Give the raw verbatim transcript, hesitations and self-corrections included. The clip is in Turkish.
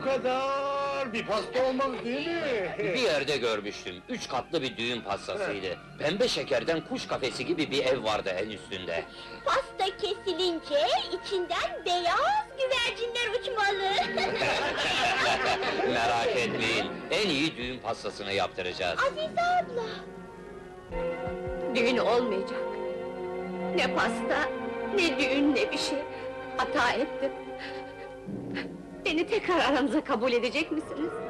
kadar! Bir pasta olmaz değil mi? Bir yerde görmüştüm, üç katlı bir düğün pastasıydı. Pembe şekerden kuş kafesi gibi bir ev vardı en üstünde. Pasta kesilince içinden beyaz güvercinler uçmalı. Merak etmeyin, en iyi düğün pastasını yaptıracağız. Azize abla! Düğün olmayacak. Ne pasta, ne düğün, ne bir şey. Hata ettim. Beni tekrar aranıza kabul edecek misiniz?